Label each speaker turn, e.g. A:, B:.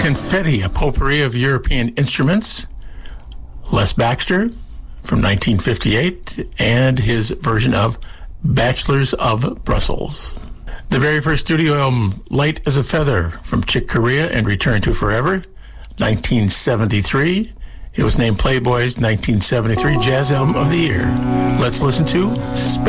A: Confetti, a potpourri of European instruments. Les Baxter from 1958, and his version of Bachelors of Brussels. The very first studio album, Light as a Feather, from Chick Corea and Return to Forever, 1973. It was named Playboy's 1973 Jazz Album of the Year. Let's listen to Space.